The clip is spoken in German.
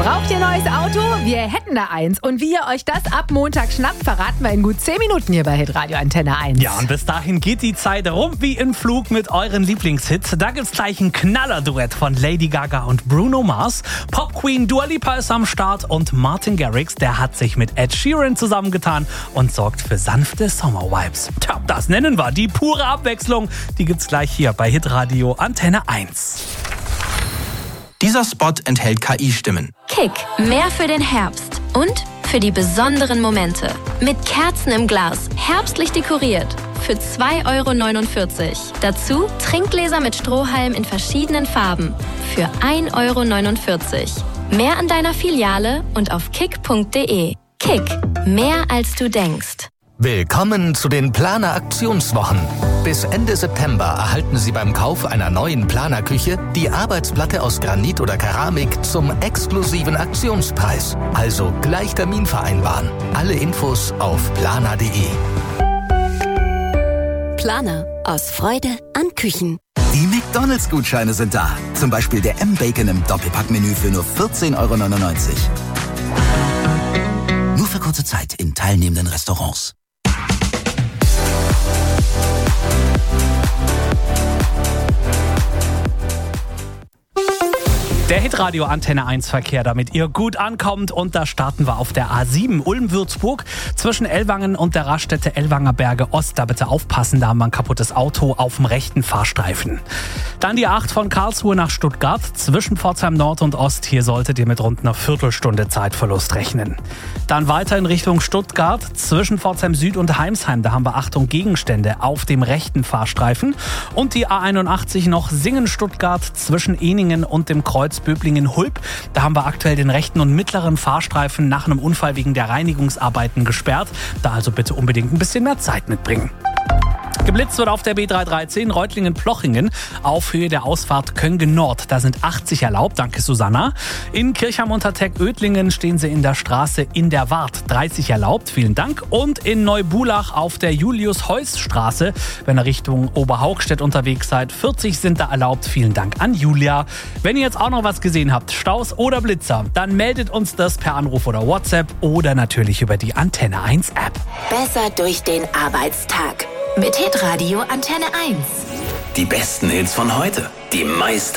Braucht ihr neues Auto? Wir hätten da eins. Und wie ihr euch das ab Montag schnappt, verraten wir in gut 10 Minuten hier bei Hitradio Antenne 1. Ja, und bis dahin geht die Zeit rum wie im Flug mit euren Lieblingshits. Da gibt's gleich ein Knaller-Duett von Lady Gaga und Bruno Mars. Pop-Queen Dua Lipa ist am Start und Martin Garrix, der hat sich mit Ed Sheeran zusammengetan und sorgt für sanfte Sommer-Vibes. Tja, das nennen wir die pure Abwechslung. Die gibt's gleich hier bei Hitradio Antenne 1. Dieser Spot enthält KI-Stimmen. Kick, mehr für den Herbst und für die besonderen Momente. Mit Kerzen im Glas, herbstlich dekoriert. Für 2,49 €. Dazu Trinkgläser mit Strohhalm in verschiedenen Farben. Für 1,49 €. Mehr an deiner Filiale und auf kick.de. Kick, mehr als du denkst. Willkommen zu den Planer-Aktionswochen. Bis Ende September erhalten Sie beim Kauf einer neuen Planerküche die Arbeitsplatte aus Granit oder Keramik zum exklusiven Aktionspreis. Also gleich Termin vereinbaren. Alle Infos auf planer.de. Planer. Aus Freude an Küchen. Die McDonalds-Gutscheine sind da. Zum Beispiel der M-Bacon im Doppelpackmenü für nur 14,99 €. Nur für kurze Zeit in teilnehmenden Restaurants. Der Hitradio Antenne 1 Verkehr, damit ihr gut ankommt. Und da starten wir auf der A7 Ulm-Würzburg zwischen Ellwangen und der Raststätte Ellwanger Berge Ost. Da bitte aufpassen, da haben wir ein kaputtes Auto auf dem rechten Fahrstreifen. Dann die 8 von Karlsruhe nach Stuttgart zwischen Pforzheim Nord und Ost. Hier solltet ihr mit rund einer Viertelstunde Zeitverlust rechnen. Dann weiter in Richtung Stuttgart zwischen Pforzheim Süd und Heimsheim. Da haben wir Achtung Gegenstände auf dem rechten Fahrstreifen. Und die A81 noch Singen-Stuttgart zwischen Eningen und dem Kreuz Böblingen-Hulp. Da haben wir aktuell den rechten und mittleren Fahrstreifen nach einem Unfall wegen der Reinigungsarbeiten gesperrt. Da also bitte unbedingt ein bisschen mehr Zeit mitbringen. Geblitzt wird auf der B313 Reutlingen-Plochingen auf Höhe der Ausfahrt Köngen Nord. Da sind 80 erlaubt, danke Susanna. In Kirchheim-Unterteck-Ödlingen stehen sie in der Straße in der Wart. 30 erlaubt, vielen Dank. Und in Neubulach auf der Julius-Heuss-Straße, wenn ihr Richtung Oberhaugstedt unterwegs seid, 40 sind da erlaubt, vielen Dank an Julia. Wenn ihr jetzt auch noch was gesehen habt, Staus oder Blitzer, dann meldet uns das per Anruf oder WhatsApp oder natürlich über die Antenne 1 App. Besser durch den Arbeitstag. Mit Hitradio Antenne 1. Die besten Hits von heute, die meisten